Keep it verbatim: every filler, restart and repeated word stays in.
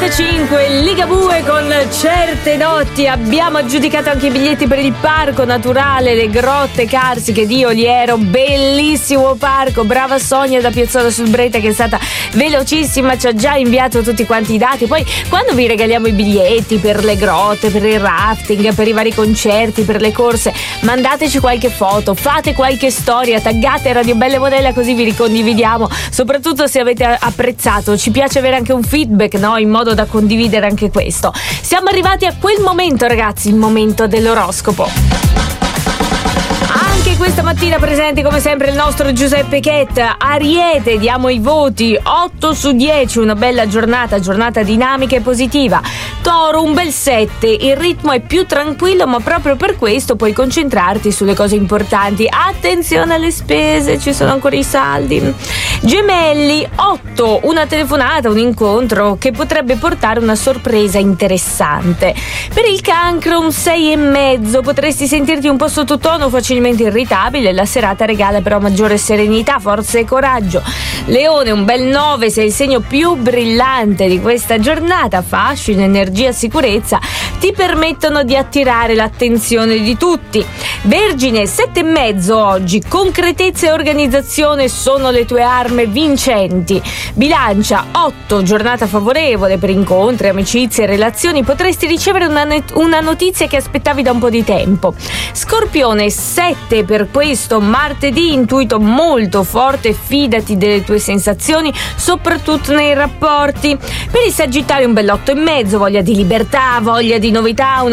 cinque, Ligabue con Certe notti. Abbiamo aggiudicato anche i biglietti per il parco naturale, le grotte carsiche di Oliero. Bellissimo parco, brava Sonia da Piazzola sul Brenta, che è stata velocissima, ci ha già inviato tutti quanti i dati. Poi quando vi regaliamo i biglietti per le grotte, per il rafting, per i vari concerti, per le corse, mandateci qualche foto, fate qualche storia, taggate Radio Belle Modella, così vi ricondividiamo, soprattutto se avete apprezzato. Ci piace avere anche un feedback, no? In modo da condividere anche questo. Siamo arrivati a quel momento, ragazzi, il momento dell'oroscopo. Anche questa mattina presente come sempre il nostro Giuseppe Chetta. Ariete, diamo i voti otto su dieci, una bella giornata, giornata dinamica e positiva. Toro, un bel sette, il ritmo è più tranquillo, ma proprio per questo puoi concentrarti sulle cose importanti. Attenzione alle spese, ci sono ancora i saldi. Gemelli, otto, una telefonata, un incontro che potrebbe portare una sorpresa interessante. Per il Cancro, un sei e mezzo, potresti sentirti un po' sottotono, facilmente irritabile. La serata regala però maggiore serenità, forza e coraggio. Leone, un bel nove, sei il segno più brillante di questa giornata. Fascino, energia, sicurezza ti permettono di attirare l'attenzione di tutti. Vergine, sette e mezzo oggi, concretezza e organizzazione sono le tue armi vincenti. Bilancia, otto, giornata favorevole per incontri, amicizie e relazioni. Potresti ricevere una, net- una notizia che aspettavi da un po' di tempo. Scorpione, sette per questo martedì, intuito molto forte, fidati delle tue sensazioni, soprattutto nei rapporti. Per il Sagittario, un bell'otto e mezzo, voglia di libertà, voglia di novità,